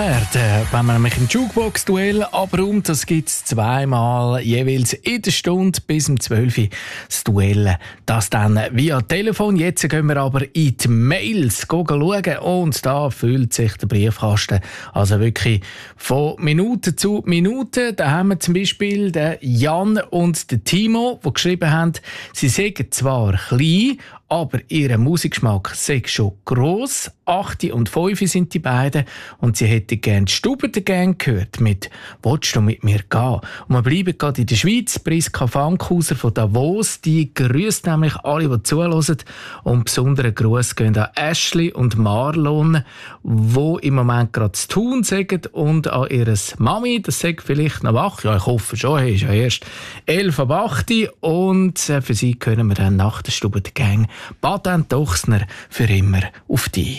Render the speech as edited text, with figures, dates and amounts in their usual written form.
Wenn man nämlich im Jukebox-Duell abräumt, das gibt es zweimal jeweils in der Stunde bis um 12 Uhr das Duell. Das dann via Telefon. Jetzt gehen wir aber in die Mails schauen und da füllt sich der Briefkasten. Also wirklich von Minute zu Minute. Da haben wir zum Beispiel den Jan und den Timo, die geschrieben haben, sie seien zwar klein, aber ihr Musikgeschmack sei schon gross. 8 und 5 sind die beiden und sie hätten gerne die Stubentergang gehört mit «Willst du mit mir gehen?» Und wir bleiben gerade in der Schweiz. Priska Fankhauser von Davos, die grüßt nämlich alle, die zuhören. Und besonderen Gruß gehen an Ashley und Marlon, die im Moment gerade zu tun sagen, und an ihre Mami, das sagt vielleicht noch wach. Ja, ich hoffe schon, er ist ja erst 11 ab 8 und für sie können wir dann nach der Stubentergang Baden Dochsner für immer auf dich.